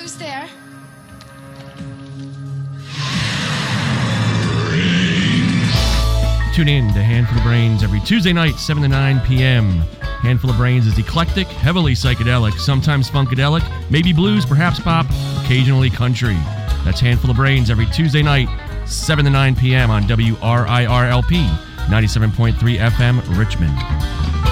Who's there? Tune in to Handful of Brains every Tuesday night, 7 to 9 p.m. Handful of Brains is eclectic, heavily psychedelic, sometimes funkadelic, maybe blues, perhaps pop, occasionally country. That's Handful of Brains every Tuesday night, 7 to 9 p.m. on WRIRLP, 97.3 FM, Richmond.